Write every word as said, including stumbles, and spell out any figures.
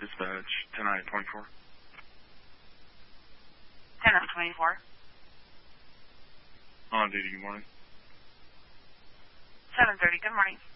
Dispatch, ten I twenty-four. ten I twenty-four. On duty, good morning. seven thirty, good morning.